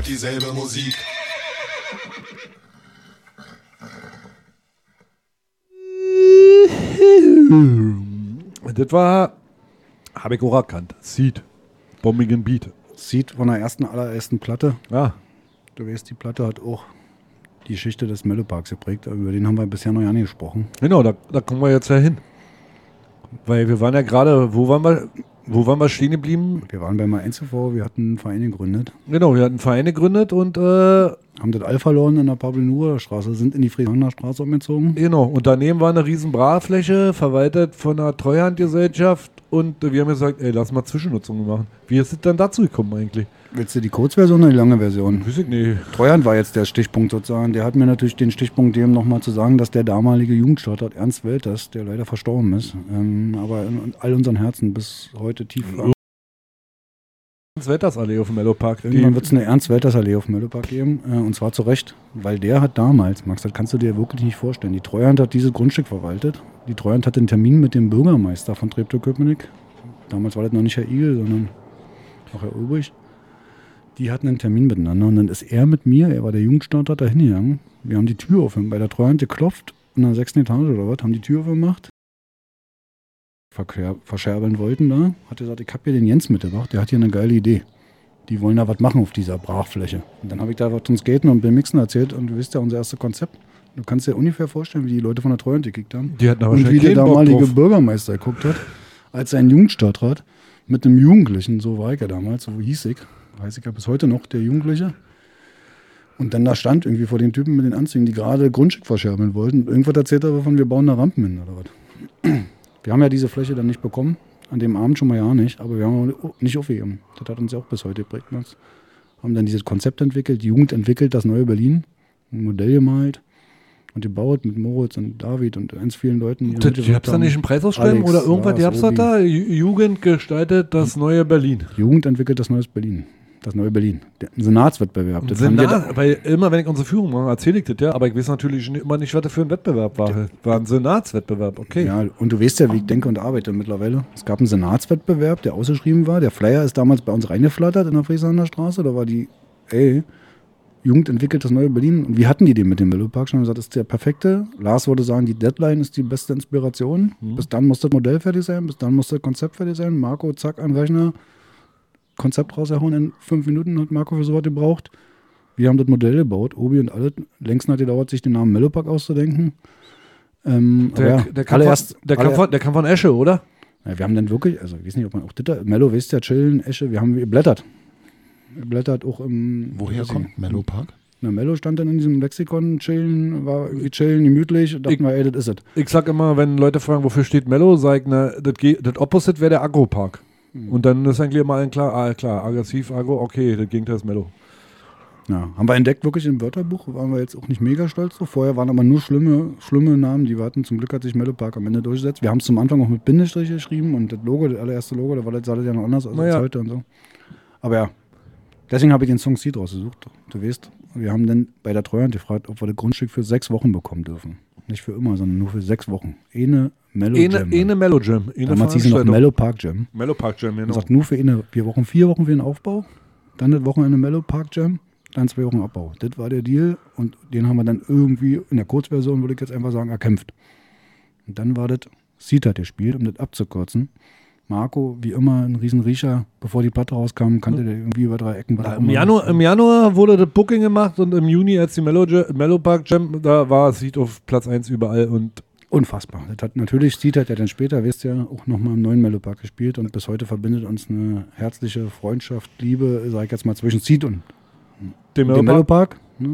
hört dieselbe Musik. Das war, habe ich auch erkannt, Seed, Bombigen Beat. Seed von der allerersten Platte. Ja. Du weißt, die Platte hat auch die Geschichte des Melloparks geprägt. Über den haben wir bisher noch gar nicht gesprochen. Genau, da kommen wir jetzt ja hin. Weil wir waren ja gerade, wo waren wir stehen geblieben? Wir waren beim NCV, wir hatten einen Verein gegründet. Genau, wir hatten einen Verein gegründet und haben das All verloren in der Pablo-Nurer Straße, sind in die Friedrichshainer Straße umgezogen. Genau, und daneben war eine riesen Brachfläche, verwaltet von einer Treuhandgesellschaft und wir haben gesagt, ey, lass mal Zwischennutzungen machen. Wie ist es dann dazu gekommen eigentlich? Willst du die Kurzversion oder die lange Version? Weiß ich nicht. Treuhand war jetzt der Stichpunkt sozusagen. Der hat mir natürlich den Stichpunkt gegeben, nochmal zu sagen, dass der damalige Jugendstadtrat Ernst Welters, der leider verstorben ist, aber in all unseren Herzen bis heute tief Ernst-Welters-Allee auf dem Mellopark. Irgendwann wird es eine Ernst-Welters-Allee auf dem Mellopark geben. Und zwar zu Recht, weil der hat damals, Max, das kannst du dir wirklich nicht vorstellen, die Treuhand hat dieses Grundstück verwaltet. Die Treuhand hatte einen Termin mit dem Bürgermeister von Treptow-Köpenick. Damals war das noch nicht Herr Igel, sondern auch Herr Ulbrich. Die hatten einen Termin miteinander und dann ist er mit mir, er war der Jugendstadtrat, da hingegangen. Wir haben die Tür aufgemacht, bei der Treuhand geklopft, in der 6. Etage oder was, haben die Tür aufgemacht. Verscherbeln wollten da, hat gesagt, ich habe hier den Jens mitgebracht, der hat hier eine geile Idee. Die wollen da was machen auf dieser Brachfläche. Und dann habe ich da was zum Skaten und beim Mixen erzählt und du wisst ja, unser erstes Konzept. Du kannst dir ungefähr vorstellen, wie die Leute von der Treuhand gekickt haben. Die hatten aber und wie der damalige Bürgermeister geguckt hat, als sein Jugendstadtrat mit einem Jugendlichen, so war ich ja damals, so hieß ich, weiß ich ja bis heute noch, der Jugendliche. Und dann da stand irgendwie vor den Typen mit den Anzügen, die gerade Grundstück verscherbeln wollten. Und irgendwas erzählt er davon, wir bauen da Rampen hin oder was. Wir haben ja diese Fläche dann nicht bekommen, an dem Abend schon mal ja nicht, aber wir haben nicht aufgegeben. Das hat uns ja auch bis heute geprägt. Haben dann dieses Konzept entwickelt, die Jugend entwickelt das neue Berlin, ein Modell gemalt und gebaut mit Moritz und David und ganz vielen Leuten. Die habt da nicht einen Preis ausschreiben oder irgendwas? Die habt da? Jugend gestaltet das neue Berlin. Jugend entwickelt das neues Berlin. Das neue Berlin. Ein Senatswettbewerb. Weil immer, wenn ich unsere Führung mache, erzähle ich das ja, aber ich weiß natürlich immer nicht, was das für ein Wettbewerb war. War ein Senatswettbewerb, okay. Ja, und du weißt ja, wie ich denke und arbeite mittlerweile. Es gab einen Senatswettbewerb, der ausgeschrieben war. Der Flyer ist damals bei uns reingeflattert in der Friedrichshainer Straße. Da war die, Jugend entwickelt das neue Berlin. Und wie hatten die den mit dem Mellopark? Schon gesagt, das ist der perfekte. Lars würde sagen, die Deadline ist die beste Inspiration. Bis dann muss das Modell fertig sein, bis dann muss das Konzept fertig sein. Marco, zack, an Rechner. Konzept rausgehauen, in 5 Minuten hat Marco für sowas gebraucht. Wir haben das Modell gebaut, Obi und alle. Längst hat gedauert, sich den Namen Mellopark auszudenken. Der kam von Esche, oder? Ja, wir haben dann wirklich, also ich weiß nicht, ob man auch das, Mello, wisst ja, chillen, Esche, wir haben geblättert. Geblättert auch im... Woher kommt Mellopark? Na, Mello stand dann in diesem Lexikon, chillen, war irgendwie chillen, gemütlich, dachten wir, ey, das ist es. Ich sag immer, wenn Leute fragen, wofür steht Mello, sag ich, das Opposite wäre der Agropark. Und dann ist eigentlich immer klar, aggressiv, agro, okay, das Gegenteil ist Mello. Ja, haben wir entdeckt wirklich im Wörterbuch, waren wir jetzt auch nicht mega stolz drauf. Vorher waren aber nur schlimme Namen, die wir hatten. Zum Glück hat sich Mellopark am Ende durchgesetzt. Wir haben es zum Anfang auch mit Bindestrich geschrieben und das Logo, das allererste Logo, da war das ja noch anders als heute und so. Aber ja, deswegen habe ich den Song Seed rausgesucht. Du weißt, wir haben dann bei der Treuhand gefragt, ob wir das Grundstück für 6 Wochen bekommen dürfen. Nicht für immer, sondern nur für 6 Wochen. Eine Mellow Jam. Eine Mellow Jam. Damals hieß sie noch Mellopark Jam. Mellopark Jam, genau. Man sagt nur für 4 Wochen für den Aufbau, dann das Wochenende Mellopark Jam, dann 2 Wochen Abbau. Das war der Deal und den haben wir dann irgendwie in der Kurzversion, würde ich jetzt einfach sagen, erkämpft. Und dann war das Seed hat gespielt, um das abzukürzen. Marco, wie immer, ein Riesenriecher. Bevor die Platte rauskam, kannte der irgendwie über 3 Ecken. Im Januar wurde das Booking gemacht und im Juni, als die Mellopark Jam, da war Seed auf Platz 1 überall und unfassbar. Das hat natürlich, Seed hat ja dann später, wisst ihr, auch nochmal im neuen Mellopark gespielt und bis heute verbindet uns eine herzliche Freundschaft, Liebe, sag ich jetzt mal, zwischen Seed und dem Mellopark.